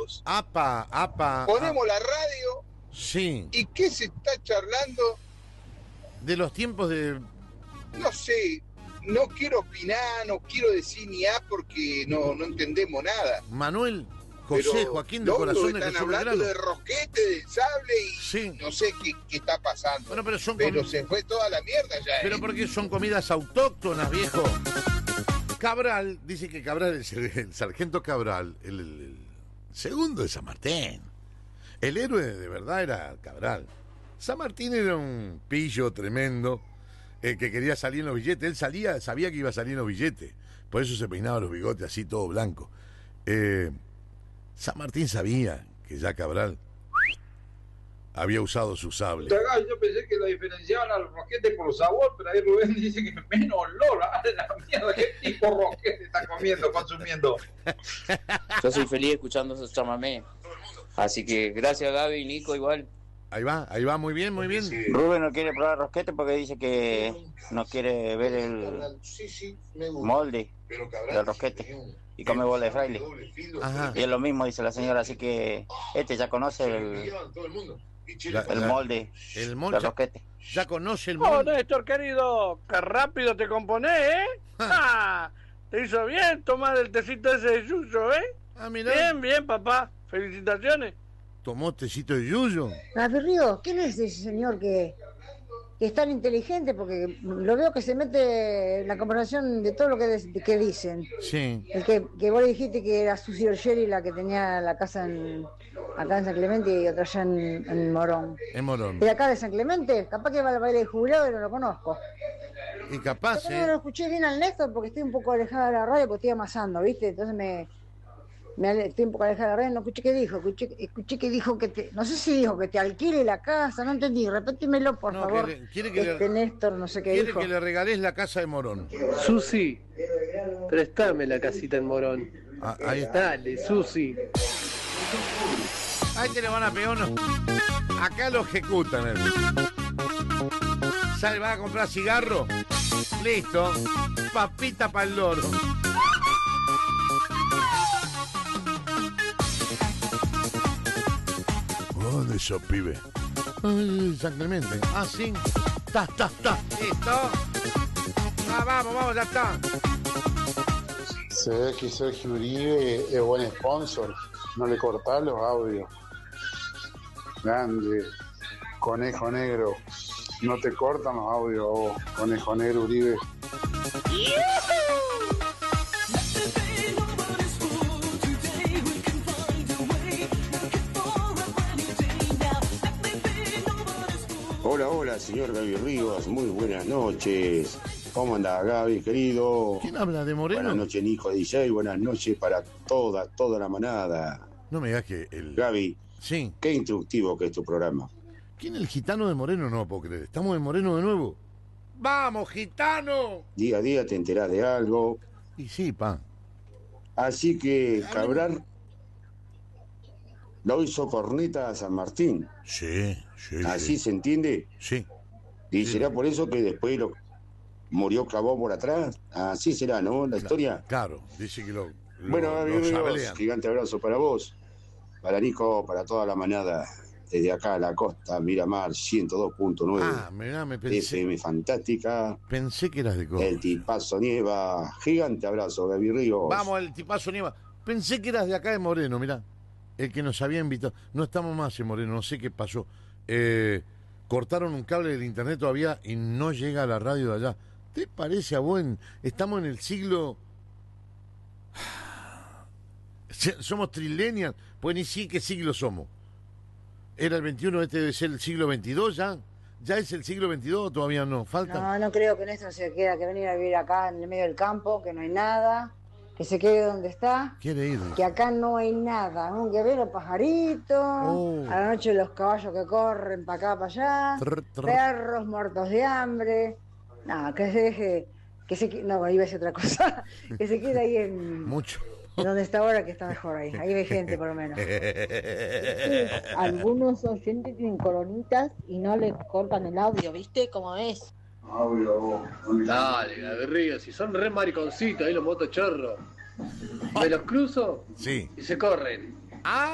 todos. Apa. Ponemos la radio. Sí. ¿Y qué se está charlando? De los tiempos de... No sé, no quiero opinar, no quiero decir ni A porque no entendemos nada. Manuel José Pero Joaquín de Corazón de están Jesús hablando Belgrano. de Rosquete, del Sable y Sí. no sé qué está pasando. Bueno, pero son se fue toda la mierda ya. Pero porque son comidas autóctonas, viejo. Cabral, dice que Cabral, el sargento Cabral, el segundo de San Martín. El héroe de verdad era Cabral. San Martín era un pillo tremendo que quería salir en los billetes. Él sabía que iba a salir en los billetes. Por eso se peinaba los bigotes así, todo blanco. San Martín sabía que ya Cabral había usado su sable. Yo pensé que lo diferenciaban al rosquete por sabor, pero ahí Rubén dice que menos olor. ¡Ah, la mierda! ¿Qué tipo de rosquete está comiendo, consumiendo? Yo soy feliz escuchando esos chamamés. Así que gracias, Gaby y Nico, igual. Ahí va, muy bien. Sí. Rubén no quiere probar rosquete porque dice que no quiere ver el molde del rosquete y come bola de fraile. Ajá. Y es lo mismo, dice la señora, así que ya conoce el molde El del rosquete. ya conoce el Oh, molde. Néstor, querido, qué rápido te componés, ¿eh? Ah, te hizo bien tomar el tecito ese de yuyo, ¿eh? Mirá. Bien, papá. Felicitaciones. Tomó tecito de yuyo. Rafi Ríos, ¿quién es ese señor que es tan inteligente? Porque lo veo que se mete en la conversación de todo lo que dicen. Sí. El que vos le dijiste que era Susi Orgeri la que tenía la casa acá en San Clemente y otra allá en Morón. En Morón. ¿Y acá de San Clemente? Capaz que va al baile de jubilado y no lo conozco. Y capaz, Yo no lo escuché bien al Néstor porque estoy un poco alejada de la radio porque estoy amasando, ¿viste? Entonces estoy un poco alejada de la radio, no escuché qué dijo, escuché que dijo no sé si dijo que te alquile la casa, no entendí, repétimelo por favor. Néstor, no sé qué dijo. Quiere que le regales la casa de Morón. Susi, préstame la casita en Morón. Ahí está. Dale, Susi. Ahí te le van a pegar uno. Acá lo ejecutan. ¿Sale? ¿Van a comprar cigarro? Listo. Papita para el loro. ¿Dónde sos, pibe? San Clemente. Sí. Está. Listo. Vamos, ya está. Se ve que Sergio Uribe es buen sponsor. No le cortás los audios. Grande. Conejo negro. No te cortan los audios, vos. Conejo negro Uribe. Hola, señor Gaby Rivas, muy buenas noches. ¿Cómo anda, Gaby, querido? ¿Quién habla de Moreno? Buenas noches, Nico DJ, buenas noches para toda la manada. No me digas que el... Gaby, sí. Qué instructivo que es tu programa. ¿Quién es el gitano de Moreno? No puedo creer. ¿Estamos en Moreno de nuevo? ¡Vamos, gitano! Día a día te enterás de algo. Y sí, pa. Así que Cabral lo hizo corneta a San Martín. Sí. ¿Así se entiende? Sí. ¿Y será por eso que después murió clavado por atrás? Así será, ¿no? La historia. Claro, dice que lo bueno, amigos, sablean. Gigante abrazo para vos, para Nico, para toda la manada. Desde acá a la costa, Miramar 102.9. Mirá, me pensé. FM Fantástica. Pensé que eras de Córdoba. El Tipazo Nieva. Gigante abrazo, Gaby Ríos. Vamos, el Tipazo Nieva. Pensé que eras de acá de Moreno, mirá. El que nos había invitado. No estamos más en Moreno, no sé qué pasó. Cortaron un cable del internet todavía y no llega a la radio de allá. ¿Te parece a vos? Estamos en el siglo... Somos trilenials. Pues ni sí qué siglo somos. Era el 21, este debe ser el siglo 22 ya. ¿Ya es el siglo 22 o todavía no? ¿Falta? No creo que Néstor se quiera que venir a vivir acá en el medio del campo, que no hay nada, que se quede donde está. Quiere ir. Que acá no hay nada, ¿no? Que ver los pajaritos, a la noche los caballos que corren para acá, para allá, perros muertos de hambre. No, que se deje, no, iba a decir otra cosa, que se quede ahí en... Mucho. Donde está ahora, que está mejor ahí hay gente por lo menos. Algunos oyentes tienen colonitas y no les cortan el audio, ¿viste cómo es? Dale, Gaby Ríos, si son re mariconcitos ahí los motochorros. Me los cruzo sí. Y se corren.